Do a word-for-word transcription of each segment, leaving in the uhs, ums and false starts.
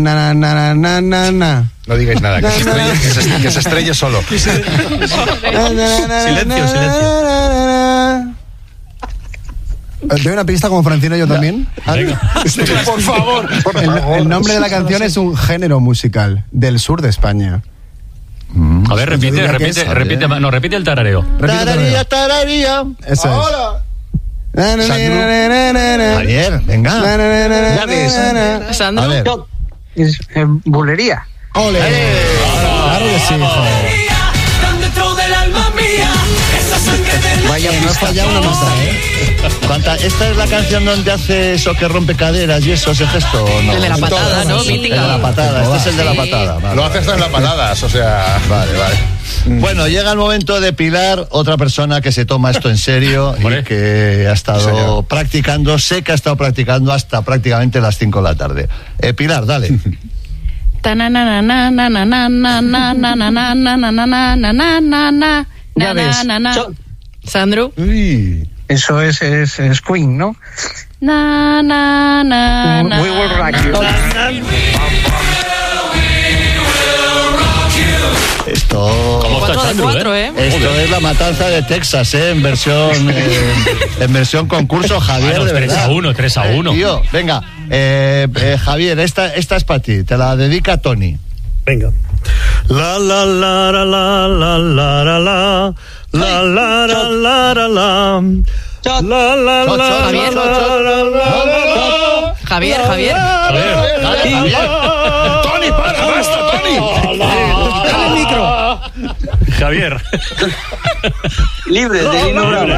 Na, na, na, na, na, na. No digáis nada, que se estrelle, que se, que se estrelle solo. Silencio, silencio. ¿Doy una pista como Francino yo también? Sí, por favor, por El, favor. el nombre de la canción es un género musical del sur de España. A ver, repite, diría que repite, es- repite, no, repite el tarareo. Repite tararía. Eso es. Ahora. Javier, venga. Ya ves. A Sandro. ver. Yo, es eh, bulería. ¡Ole! Claro que sí, joder. Vaya No has fallado una nota, ¿eh? ¿Cuánta- ¿Esta es la canción donde hace eso que rompe caderas y eso, ese gesto? ¿O no? El de la patada, ¿no? El de la Mítica. patada, este es el de la Sí. patada. Vale. Lo hace hasta en las paladas, o sea... Vale, vale. Bueno, llega el momento de Pilar, otra persona que se toma esto en serio y Hombre. que ha estado Señor. practicando, sé que ha estado practicando hasta prácticamente las cinco de la tarde. Eh, Pilar, dale. Ya ves. Yo- Sandro. Uy. Eso es, es, es Queen, ¿no? Na, na, na, na. We will rock you. Esto... ¿Cómo está Cuatro de Sandro, cuatro, eh? ¿eh? Esto es la matanza de Texas, ¿eh? En versión, eh, en versión concurso, Javier, Bueno, de tres verdad. a uno, tres a Eh, uno. tío, venga, eh, eh, Javier, esta, esta es para ti, te la dedica Tony. Venga. La la la la la la la la la la la la la la la Chot. la la Chot, la chot, Javier. la la la la la. Javier, Javier. Javier. Dale, Javier. Tony, para, basta, Tony. Dale el micro. Javier. Libre de Lino Bravo.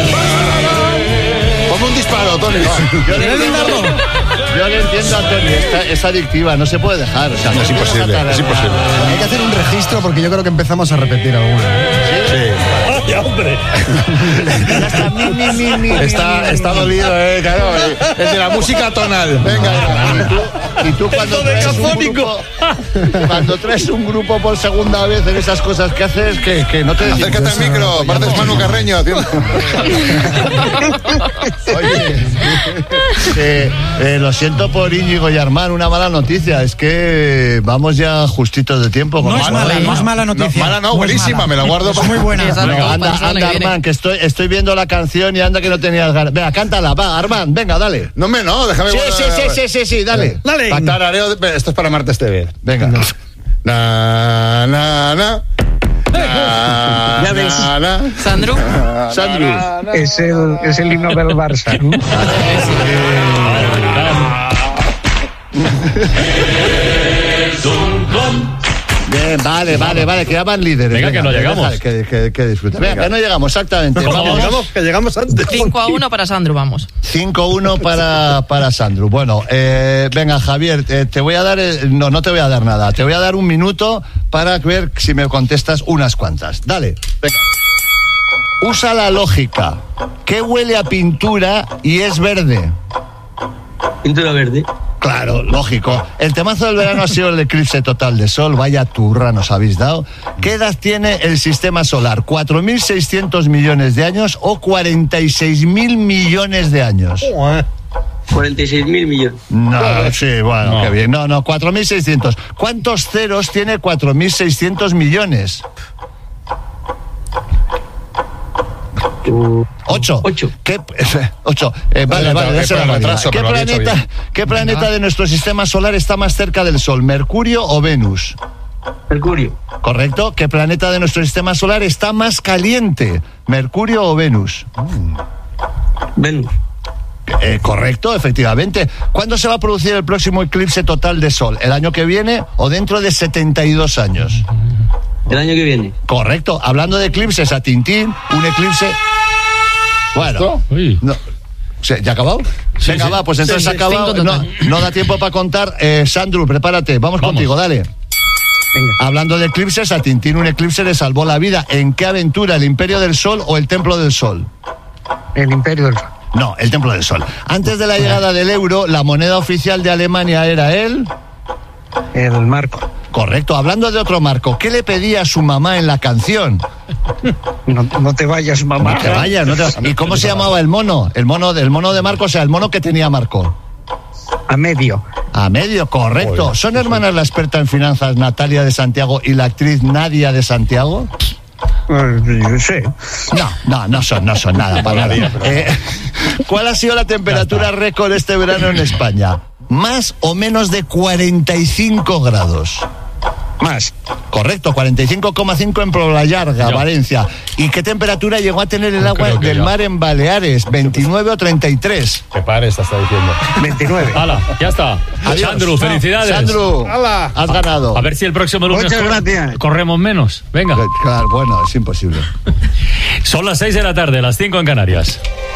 Ponme un disparo, Tony. Yo le entiendo, yo le entiendo a Tony, esta- es adictiva, no se puede dejar. O sea, no Es se puede imposible, dejar. es imposible. Hay que hacer un registro porque yo creo que empezamos a repetir alguna. ¿eh? ¡Ay, hombre! Ya está, mi, mi, mi, mi, Está, mi, está mi. dolido, eh, claro. eh. El de la música tonal. Venga, Y tú, y tú cuando traes un grupo, cuando traes un grupo por segunda vez en esas cosas que haces, que, que no te... acércate al micro, pareces Manu Carreño. haciendo- Oye, que, eh, lo siento por Íñigo y Armán, una mala noticia, es que vamos ya justitos de tiempo. No con es mala- mala, no es mala No, noticia. mala no, es buenísima, mala. me la guardo Es para... muy buena. Exacto. No, para anda, la semana anda, que viene. Armán, que estoy, estoy viendo la canción y anda que no tenías ganas. Venga, cántala, va, Armán, venga, dale. No me, no, déjame... Sí, guardar- sí, sí, sí, sí, sí, dale. Dale. Pa' tarareo de- esto es para Martes T V. Venga. Na, na, na. Na, Ya ves. na, na. Sandro. Sandro. Es el, es el himno del Barça, ¿no? Bien, vale, vale, vale, que ya van líderes. Venga, que no llegamos. deja Que, que, que disfruten. Venga, que no llegamos, exactamente. Vamos, Vamos. llegamos, que llegamos antes. cinco a uno para Sandro, vamos. cinco uno para, para Sandro. Bueno, eh, venga, Javier, eh, te voy a dar... eh, no, no te voy a dar nada. Te voy a dar un minuto para ver si me contestas unas cuantas. Dale, venga. Usa la lógica. ¿Qué huele a pintura y es verde? Pintura verde. Claro, lógico. El temazo del verano ha sido el eclipse total de sol. Vaya turra nos habéis dado. ¿Qué edad tiene el sistema solar? ¿cuatro mil seiscientos millones de años o cuarenta y seis mil millones de años? cuarenta y seis mil millones. No, sí, bueno, No. qué bien. No, no, cuatro mil seiscientos. ¿Cuántos ceros tiene cuatro mil seiscientos millones? Ocho. Ocho. ¿Qué, ocho. Eh, vale, Adelantado, vale, que esa por era la retraso, válida. ¿Qué pero lo había hecho planeta, ¿Qué planeta de nuestro sistema solar está más cerca del Sol? ¿Mercurio o Venus? Mercurio. ¿Correcto? ¿Qué planeta de nuestro sistema solar está más caliente? ¿Mercurio o Venus? Venus. Eh, correcto, efectivamente. ¿Cuándo se va a producir el próximo eclipse total de Sol? ¿El año que viene o dentro de setenta y dos años? El año que viene. Correcto. Hablando de eclipses, a Tintín, un eclipse... Bueno, Uy. no. ¿Se- ¿Ya ha acabado? Venga, sí. va, pues entonces Sí, ha sí, acabado. cinco No, total. no da tiempo para contar. Eh, Sandro, prepárate. Vamos, Vamos. contigo, dale. Venga. Hablando de eclipses, a Tintín un eclipse le salvó la vida. ¿En qué aventura? ¿El Imperio del Sol o el Templo del Sol? El Imperio del Sol. No, el Templo del Sol. Antes de la llegada del euro, la moneda oficial de Alemania era el... El Marco. Correcto. Hablando de otro marco, ¿qué le pedía a su mamá en la canción? No, no te vayas, mamá. No te vayas, no te vayas. ¿Y cómo se llamaba el mono? El mono, el mono de Marco, o sea, el mono que tenía Marco. A medio. A medio, correcto. Joder, ¿Son hermanas la experta en finanzas Natalia de Santiago y la actriz Nadia de Santiago? Eh, sí. No, no, no son, no son nada, para nada. Eh, ¿Cuál ha sido la temperatura récord este verano en España? ¿Más o menos de cuarenta y cinco grados? Más. Correcto, cuarenta y cinco coma cinco en Poblallarga, Yo. Valencia. ¿Y qué temperatura llegó a tener el agua Creo que del yo. mar en Baleares? ¿veintinueve o treinta y tres? Que pares, te está diciendo. veintinueve. Hala, ya está. Adiós. Sandru, felicidades. Sandru, has ganado. A ver si el próximo lunes Muchas corre- gracias. corremos menos. Venga. Claro, bueno, es imposible. Son las seis de la tarde, las cinco en Canarias.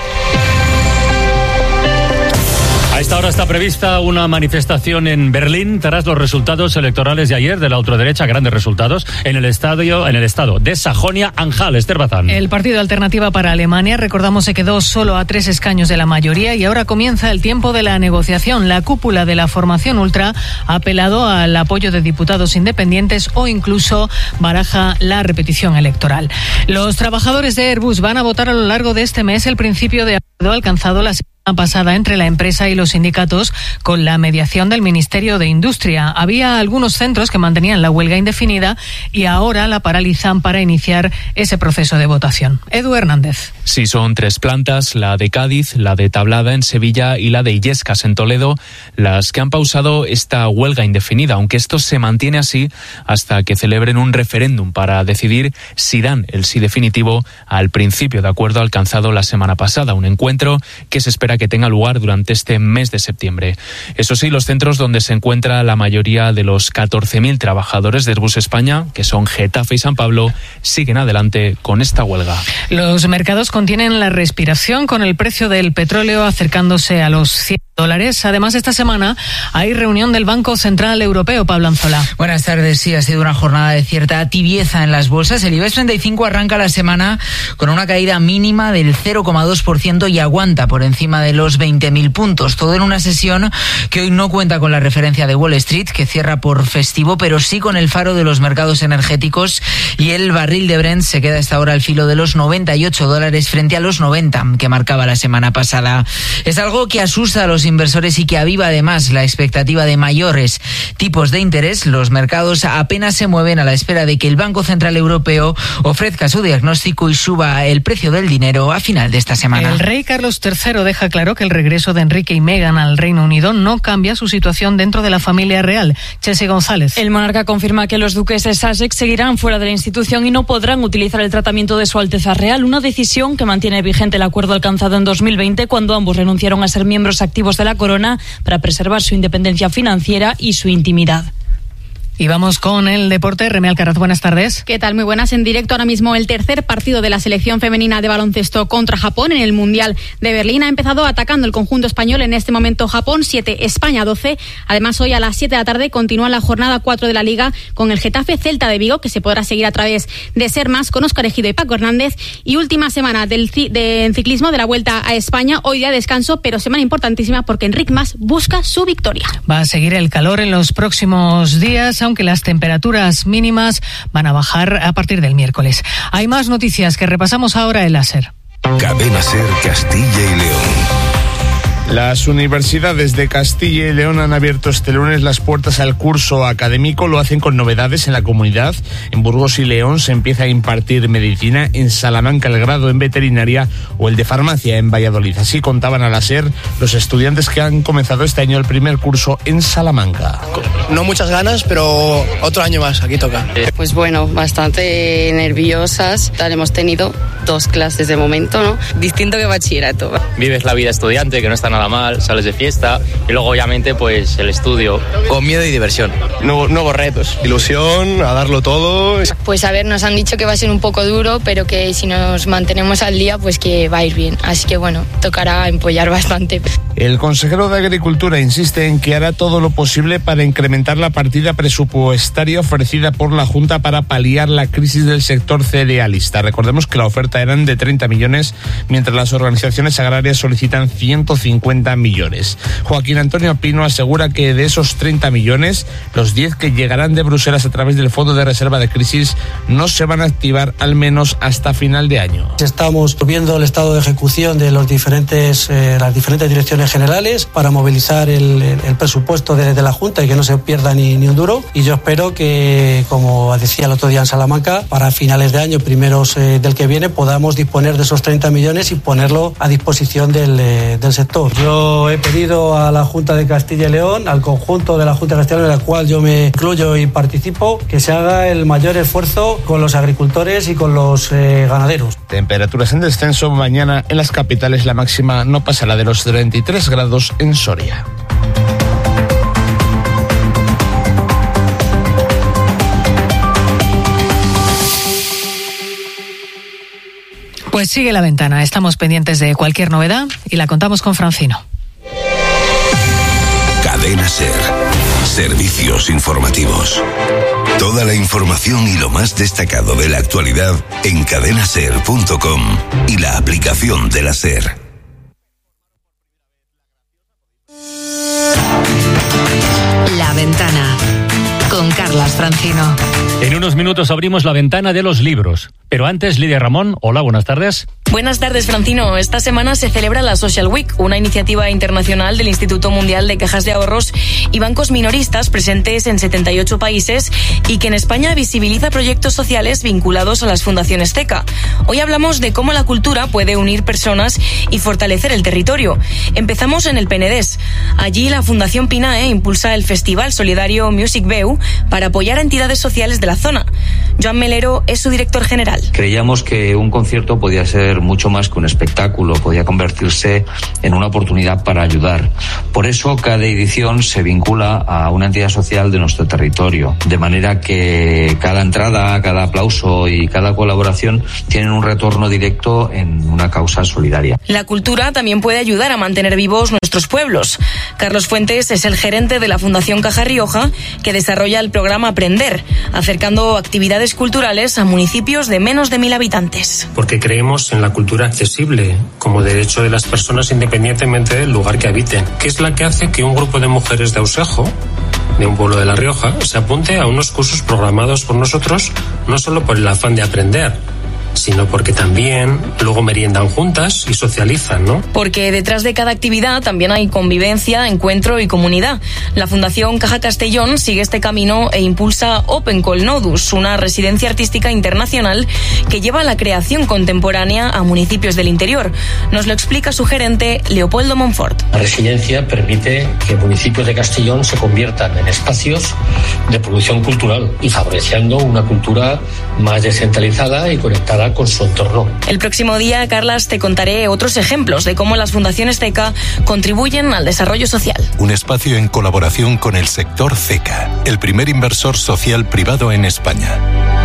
A esta hora está prevista una manifestación en Berlín tras los resultados electorales de ayer de la ultraderecha, grandes resultados, en el estadio, en el estado de Sajonia-Anhalt. Esther Bazán. El partido Alternativa para Alemania, recordamos, se quedó solo a tres escaños de la mayoría y ahora comienza el tiempo de la negociación. La cúpula de la formación ultra ha apelado al apoyo de diputados independientes o incluso baraja la repetición electoral. Los trabajadores de Airbus van a votar a lo largo de este mes el principio de acuerdo alcanzado la semana pasada entre la empresa y los sindicatos con la mediación del Ministerio de Industria. Había algunos centros que mantenían la huelga indefinida y ahora la paralizan para iniciar ese proceso de votación. Edu Hernández. Sí, son tres plantas, la de Cádiz, la de Tablada en Sevilla y la de Illescas en Toledo, las que han pausado esta huelga indefinida, aunque esto se mantiene así hasta que celebren un referéndum para decidir si dan el sí definitivo al principio de acuerdo alcanzado la semana pasada, un encuentro que se espera que tenga lugar durante este mes de septiembre. Eso sí, los centros donde se encuentra la mayoría de los catorce mil trabajadores de Airbus España, que son Getafe y San Pablo, siguen adelante con esta huelga. Los mercados contienen la respiración con el precio del petróleo acercándose a los cien dólares. Además, esta semana hay reunión del Banco Central Europeo. Pablo Anzola. Buenas tardes. Sí, ha sido una jornada de cierta tibieza en las bolsas. El IBEX treinta y cinco arranca la semana con una caída mínima del cero coma dos por ciento y aguanta por encima de los veinte mil puntos. Todo en una sesión que hoy no cuenta con la referencia de Wall Street, que cierra por festivo, pero sí con el faro de los mercados energéticos, y el barril de Brent se queda a esta hora al filo de los noventa y ocho dólares frente a los noventa que marcaba la semana pasada. Es algo que asusta a los inversores y que aviva además la expectativa de mayores tipos de interés. Los mercados apenas se mueven a la espera de que el Banco Central Europeo ofrezca su diagnóstico y suba el precio del dinero a final de esta semana. El rey Carlos tercero deja claro que el regreso de Enrique y Meghan al Reino Unido no cambia su situación dentro de la familia real. Chelsea González. El monarca confirma que los duques de Sussex seguirán fuera de la institución y no podrán utilizar el tratamiento de su Alteza Real, una decisión que mantiene vigente el acuerdo alcanzado en dos mil veinte cuando ambos renunciaron a ser miembros activos de la corona para preservar su independencia financiera y su intimidad. Y vamos con el deporte. Remy Alcaraz, buenas tardes. ¿Qué tal? Muy buenas. En directo ahora mismo el tercer partido de la selección femenina de baloncesto contra Japón en el Mundial de Berlín. Ha empezado atacando el conjunto español. En este momento Japón siete, España doce. Además, hoy a las siete de la tarde continúa la jornada cuatro de la Liga con el Getafe Celta de Vigo, que se podrá seguir a través de Ser Más con Óscar Ejido y Paco Hernández. Y última semana del de ciclismo de la Vuelta a España. Hoy día de descanso, pero semana importantísima porque Enric Mas busca su victoria. Va a seguir el calor en los próximos días, aunque las temperaturas mínimas van a bajar a partir del miércoles. Hay más noticias que repasamos ahora en la SER. Cadena SER Castilla y León. Las universidades de Castilla y León han abierto este lunes las puertas al curso académico. Lo hacen con novedades en la comunidad. En Burgos y León se empieza a impartir medicina, en Salamanca el grado en veterinaria o el de farmacia en Valladolid. Así contaban a la SER los estudiantes que han comenzado este año el primer curso en Salamanca. No muchas ganas, pero otro año más, aquí toca. Pues bueno, bastante nerviosas. Tal, hemos tenido dos clases de momento, ¿no? Distinto que bachillerato. Vives la vida estudiante, que no está nada mal, sales de fiesta y luego obviamente pues el estudio. Con miedo y diversión. Nuevo, nuevos retos, ilusión, a darlo todo. Pues a ver, nos han dicho que va a ser un poco duro, pero que si nos mantenemos al día, pues que va a ir bien. Así que bueno, tocará empollar bastante. El consejero de Agricultura insiste en que hará todo lo posible para incrementar la partida presupuestaria ofrecida por la Junta para paliar la crisis del sector cerealista. Recordemos que la oferta multa eran de treinta millones, mientras las organizaciones agrarias solicitan ciento cincuenta millones. Joaquín Antonio Pino asegura que de esos treinta millones, los diez que llegarán de Bruselas a través del Fondo de Reserva de Crisis no se van a activar al menos hasta final de año. Estamos viendo el estado de ejecución de los diferentes, eh, las diferentes direcciones generales para movilizar el, el presupuesto de, de la Junta y que no se pierda ni, ni un duro. Y yo espero que, como decía el otro día en Salamanca, para finales de año, primeros eh, del que viene, podamos disponer de esos treinta millones y ponerlo a disposición del, eh, del sector. Yo he pedido a la Junta de Castilla y León, al conjunto de la Junta de Castilla y León, en la cual yo me incluyo y participo, que se haga el mayor esfuerzo con los agricultores y con los eh, ganaderos. Temperaturas en descenso. Mañana en las capitales la máxima no pasará de los treinta y tres grados en Soria. Pues sigue La Ventana. Estamos pendientes de cualquier novedad y la contamos con Francino. Cadena SER. Servicios informativos. Toda la información y lo más destacado de la actualidad en cadena ser punto com y la aplicación de la SER. La Ventana con Carlas Francino. En unos minutos abrimos la ventana de los libros. Pero antes, Lidia Ramón, hola, buenas tardes. Buenas tardes, Francino. Esta semana se celebra la Social Week, una iniciativa internacional del Instituto Mundial de Cajas de Ahorros y bancos minoristas presentes en setenta y ocho países y que en España visibiliza proyectos sociales vinculados a las fundaciones CECA. Hoy hablamos de cómo la cultura puede unir personas y fortalecer el territorio. Empezamos en el Penedés. Allí la Fundación Pinae impulsa el Festival Solidario Music Veu para apoyar a entidades sociales de la zona. Joan Melero es su director general. Creíamos que un concierto podía ser mucho más que un espectáculo, podía convertirse en una oportunidad para ayudar. Por eso cada edición se vincula a una entidad social de nuestro territorio, de manera que cada entrada, cada aplauso y cada colaboración tienen un retorno directo en una causa solidaria. La cultura también puede ayudar a mantener vivos nuestros pueblos. Carlos Fuentes es el gerente de la Fundación Caja Rioja, que desarrolla el programa Aprender, acercando actividades culturales a municipios de menos de mil habitantes. Porque creemos en la cultura accesible como derecho de las personas independientemente del lugar que habiten, que es la que hace que un grupo de mujeres de Ausejo, de un pueblo de La Rioja, se apunte a unos cursos programados por nosotros, no solo por el afán de aprender, sino porque también luego meriendan juntas y socializan, ¿no? Porque detrás de cada actividad también hay convivencia, encuentro y comunidad. La Fundación Caja Castellón sigue este camino e impulsa Open Call Nodus, una residencia artística internacional que lleva la creación contemporánea a municipios del interior. Nos lo explica su gerente, Leopoldo Monfort. La residencia permite que municipios de Castellón se conviertan en espacios de producción cultural y favoreciendo una cultura más descentralizada y conectada con su entorno. El próximo día, Carlas, te contaré otros ejemplos de cómo las fundaciones CECA contribuyen al desarrollo social. Un espacio en colaboración con el sector CECA, el primer inversor social privado en España.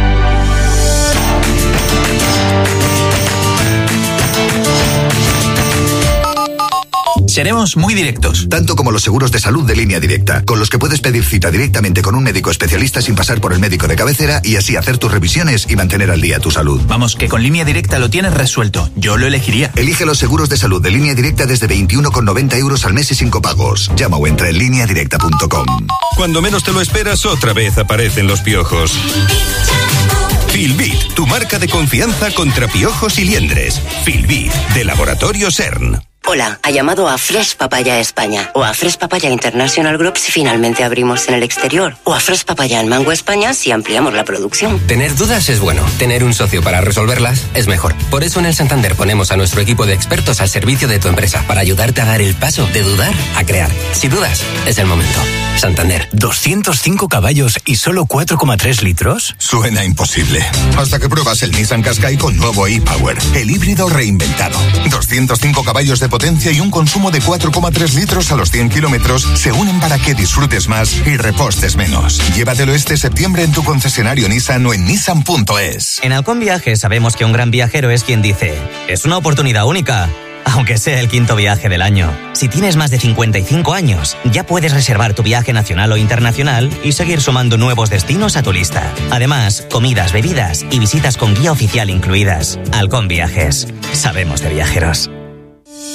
Seremos muy directos. Tanto como los seguros de salud de Línea Directa, con los que puedes pedir cita directamente con un médico especialista sin pasar por el médico de cabecera y así hacer tus revisiones y mantener al día tu salud. Vamos, que con Línea Directa lo tienes resuelto. Yo lo elegiría. Elige los seguros de salud de Línea Directa desde veintiuno con noventa euros al mes y sin copagos. Llama o entra en línea directa punto com. Cuando menos te lo esperas, otra vez aparecen los piojos. Filbit, tu marca de confianza contra piojos y liendres. Filbit, de Laboratorio CERN. Hola, ha llamado a Fresh Papaya España o a Fresh Papaya International Group si finalmente abrimos en el exterior o a Fresh Papaya en Mango España si ampliamos la producción. Tener dudas es bueno, tener un socio para resolverlas es mejor. Por eso en el Santander ponemos a nuestro equipo de expertos al servicio de tu empresa para ayudarte a dar el paso de dudar a crear. Si dudas, es el momento. Santander. ¿doscientos cinco caballos y solo cuatro coma tres litros? Suena imposible. Hasta que pruebas el Nissan Qashqai con nuevo e-Power, el híbrido reinventado. doscientos cinco caballos de potencia y un consumo de cuatro coma tres litros a los cien kilómetros se unen para que disfrutes más y repostes menos. Llévatelo este septiembre en tu concesionario Nissan o en nissan punto es. En Halcón Viajes sabemos que un gran viajero es quien dice: es una oportunidad única. aunque sea el quinto viaje del año. Si tienes más de cincuenta y cinco años, ya puedes reservar tu viaje nacional o internacional y seguir sumando nuevos destinos a tu lista. Además, comidas, bebidas y visitas con guía oficial incluidas. Halcón Viajes. Sabemos de viajeros.